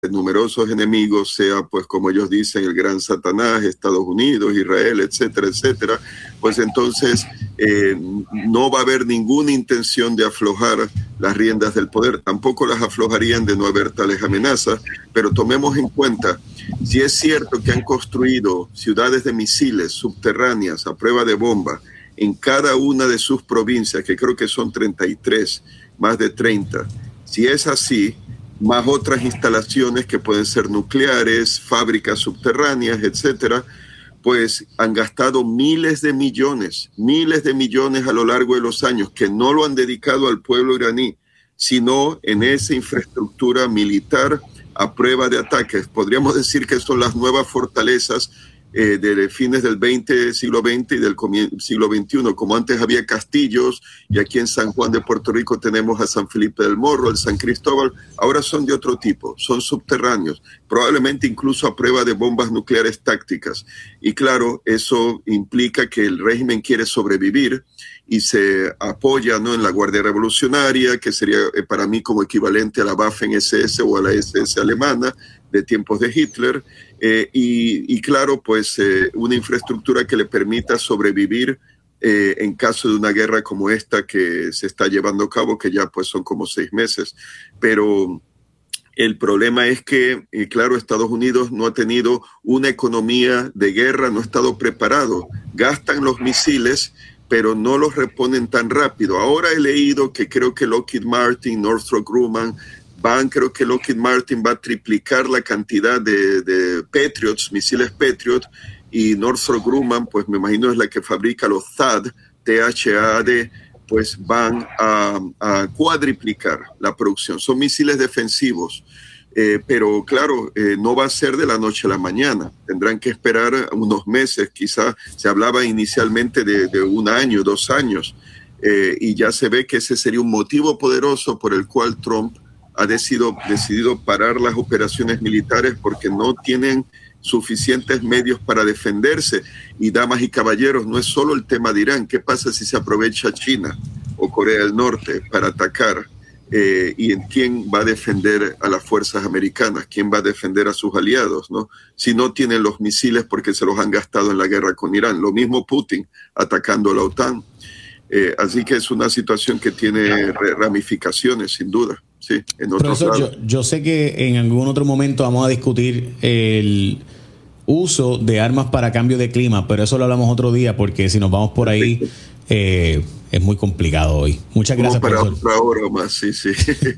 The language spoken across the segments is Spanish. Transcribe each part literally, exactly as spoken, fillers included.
numerosos enemigos, sea pues como ellos dicen el gran Satanás, Estados Unidos, Israel, etcétera, etcétera, pues entonces eh, no va a haber ninguna intención de aflojar las riendas del poder, tampoco las aflojarían de no haber tales amenazas, pero tomemos en cuenta, si es cierto que han construido ciudades de misiles subterráneas a prueba de bomba en cada una de sus provincias, que creo que son treinta y tres, más de treinta, si es así, más otras instalaciones que pueden ser nucleares, fábricas subterráneas, etcétera, pues han gastado miles de millones, miles de millones a lo largo de los años que no lo han dedicado al pueblo iraní, sino en esa infraestructura militar a prueba de ataques. Podríamos decir que son las nuevas fortalezas Eh, de fines del veinte, siglo veinte y del siglo veintiuno, como antes había castillos, y aquí en San Juan de Puerto Rico tenemos a San Felipe del Morro, el San Cristóbal, ahora son de otro tipo, son subterráneos, probablemente incluso a prueba de bombas nucleares tácticas. Y claro, eso implica que el régimen quiere sobrevivir y se apoya, ¿no?, en la Guardia Revolucionaria, que sería eh, para mí como equivalente a la Waffen S S o a la S S alemana de tiempos de Hitler, eh, y, y claro, pues eh, una infraestructura que le permita sobrevivir eh, en caso de una guerra como esta que se está llevando a cabo, que ya pues son como seis meses. Pero el problema es que, eh, claro, Estados Unidos no ha tenido una economía de guerra, no ha estado preparado. Gastan los misiles, pero no los reponen tan rápido. Ahora he leído que creo que Lockheed Martin, Northrop Grumman, van, creo que Lockheed Martin va a triplicar la cantidad de, de Patriots, misiles Patriot, y Northrop Grumman, pues me imagino es la que fabrica los T H A D, T H A D, pues van a, a cuadriplicar la producción. Son misiles defensivos, eh, pero claro, eh, no va a ser de la noche a la mañana. Tendrán que esperar unos meses, quizás se hablaba inicialmente de, de un año, dos años, eh, y ya se ve que ese sería un motivo poderoso por el cual Trump ha decidido, decidido parar las operaciones militares, porque no tienen suficientes medios para defenderse. Y damas y caballeros, no es solo el tema de Irán. ¿Qué pasa si se aprovecha China o Corea del Norte para atacar? Eh, ¿Y en quién va a defender a las fuerzas americanas? ¿Quién va a defender a sus aliados, no? Si no tienen los misiles porque se los han gastado en la guerra con Irán. Lo mismo Putin atacando a la OTAN. Eh, así que es una situación que tiene ramificaciones, sin duda. Sí, en otros Profesor, yo, yo sé que en algún otro momento vamos a discutir el uso de armas para cambio de clima, pero eso lo hablamos otro día, porque si nos vamos por ahí eh, es muy complicado hoy. Muchas gracias, para profesor. Otra hora más, sí, sí.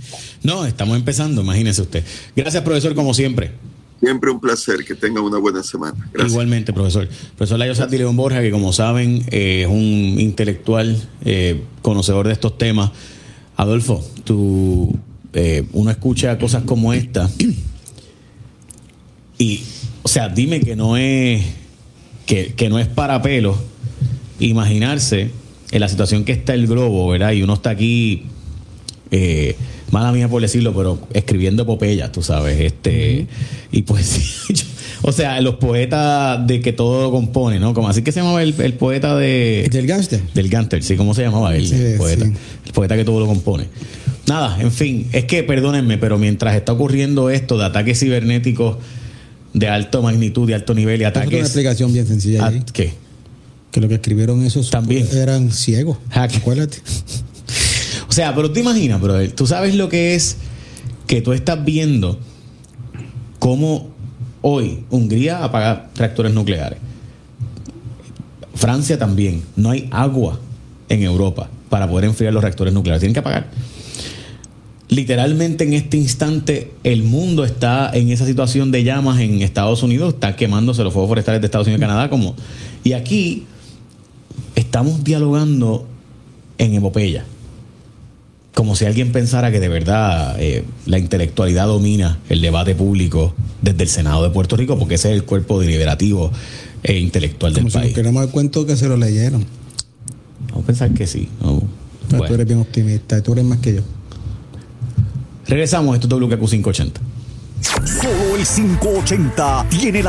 No, estamos empezando, imagínese usted. Gracias, profesor, como siempre. Siempre un placer, que tenga una buena semana. Gracias. Igualmente, profesor. Profesor Layosat León Borja, que como saben eh, es un intelectual eh, conocedor de estos temas. Adolfo, tú, eh, uno escucha cosas como esta y, o sea, dime que no es que, que no es para pelo imaginarse en la situación que está el globo, ¿verdad? Y uno está aquí, eh, mala mía por decirlo, pero escribiendo epopeyas, tú sabes, este, uh-huh. Y pues, yo, o sea, los poetas de que todo compone, ¿no? Como así que se llamaba el, el poeta de del gángster. Del gángster, sí, ¿cómo se llamaba él? Sí, el poeta, sí. El poeta que todo lo compone. Nada, en fin, es que perdónenme, pero mientras está ocurriendo esto de ataques cibernéticos de alta magnitud, de alto nivel y ataques. Es una explicación bien sencilla. ¿A qué? Que lo que escribieron esos también eran ciegos. Acuérdate. O sea, pero te imaginas, brother, tú sabes lo que es que tú estás viendo cómo hoy Hungría apaga reactores nucleares. Francia también. No hay agua en Europa para poder enfriar los reactores nucleares. Tienen que apagar. Literalmente en este instante el mundo está en esa situación de llamas en Estados Unidos. Está quemándose los fuegos forestales de Estados Unidos y Canadá. Como, y aquí estamos dialogando en epopeya. Como si alguien pensara que de verdad eh, la intelectualidad domina el debate público desde el Senado de Puerto Rico, porque ese es el cuerpo deliberativo e intelectual Como del si país. Como si queremos dar cuenta que se lo leyeron. Vamos a pensar que sí. No. Bueno. Tú eres bien optimista, tú eres más que yo. Regresamos, esto es W K Q quinientos ochenta. Solo el quinientos ochenta tiene la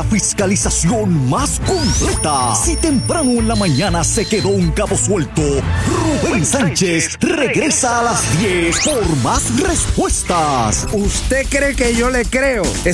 fiscalización más completa. Si temprano en la mañana se quedó un cabo suelto, Rubén Sánchez regresa a las diez por Más Respuestas. ¿Usted cree que yo le creo?